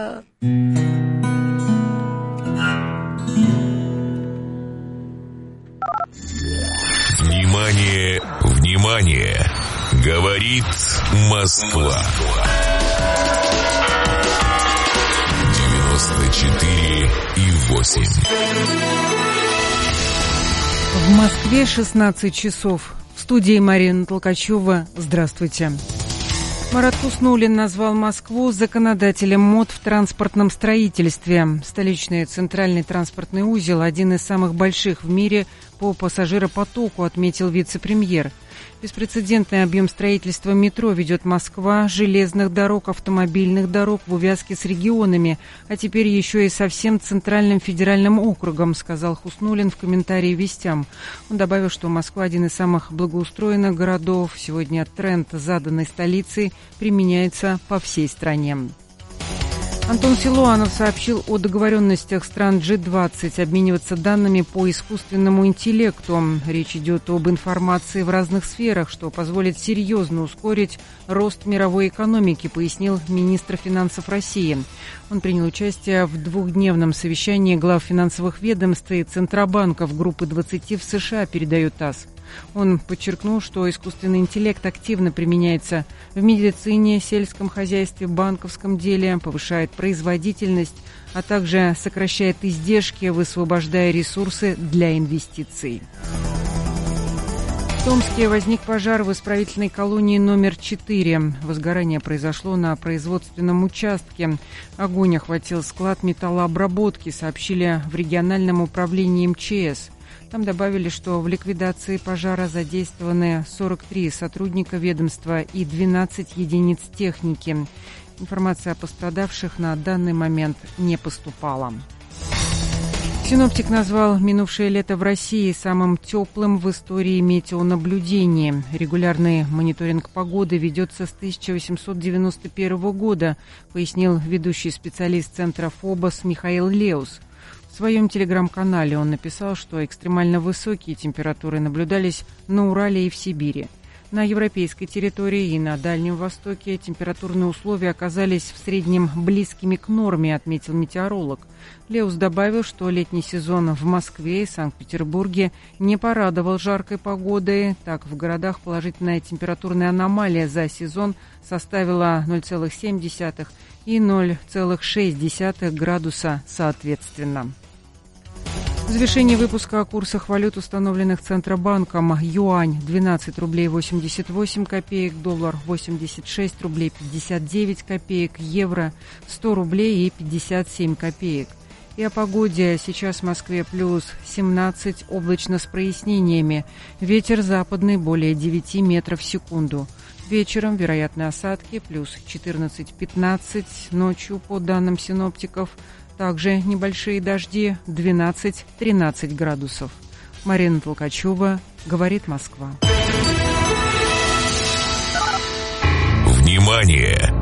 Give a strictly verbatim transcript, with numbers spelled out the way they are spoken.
Внимание, внимание! Говорит Москва. девяносто четыре и восемь. В Москве шестнадцать часов. В студии Марина Толкачева. Здравствуйте. Марат Хуснуллин назвал Москву законодателем мод в транспортном строительстве. Столичный центральный транспортный узел – один из самых больших в мире по пассажиропотоку, отметил вице-премьер. Беспрецедентный объем строительства метро ведет Москва, железных дорог, автомобильных дорог в увязке с регионами, а теперь еще и со всем Центральным федеральным округом, сказал Хуснуллин в комментарии «Вестям». Он добавил, что Москва один из самых благоустроенных городов. Сегодня тренд, заданный столицей, применяется по всей стране. Антон Силуанов сообщил о договоренностях стран джи двадцать обмениваться данными по искусственному интеллекту. Речь идет об информации в разных сферах, что позволит серьезно ускорить рост мировой экономики, пояснил министр финансов России. Он принял участие в двухдневном совещании глав финансовых ведомств и центробанков группы двадцати в США, передает ТАСС. Он подчеркнул, что искусственный интеллект активно применяется в медицине, сельском хозяйстве, банковском деле, повышает производительность, а также сокращает издержки, высвобождая ресурсы для инвестиций. В Томске возник пожар в исправительной колонии номер четыре. Возгорание произошло на производственном участке. Огонь охватил склад металлообработки, сообщили в региональном управлении эм че эс. Там добавили, что в ликвидации пожара задействованы сорок три сотрудника ведомства и двенадцать единиц техники. Информация о пострадавших на данный момент не поступала. Синоптик назвал минувшее лето в России самым теплым в истории метеонаблюдений. Регулярный мониторинг погоды ведется с тысяча восемьсот девяносто первого года, пояснил ведущий специалист Центра ФОБОС Михаил Леус. В своем телеграм-канале он написал, что экстремально высокие температуры наблюдались на Урале и в Сибири. На европейской территории и на Дальнем Востоке температурные условия оказались в среднем близкими к норме, отметил метеоролог. Леус добавил, что летний сезон в Москве и Санкт-Петербурге не порадовал жаркой погодой. Так, в городах положительная температурная аномалия за сезон составила ноль целых семь десятых и ноль целых шесть десятых градуса соответственно. Взвешение выпуска о курсах валют, установленных Центробанком. Юань – двенадцать рублей восемьдесят восемь копеек, доллар – восемьдесят шесть рублей пятьдесят девять копеек, евро – сто рублей и пятьдесят семь копеек. И о погоде. Сейчас в Москве плюс семнадцать, облачно с прояснениями. Ветер западный более девяти метров в секунду. Вечером вероятны осадки, плюс четырнадцать-пятнадцать. Ночью, по данным синоптиков, также небольшие дожди, двенадцать-тринадцать градусов. Марина Толкачева, говорит Москва. Внимание!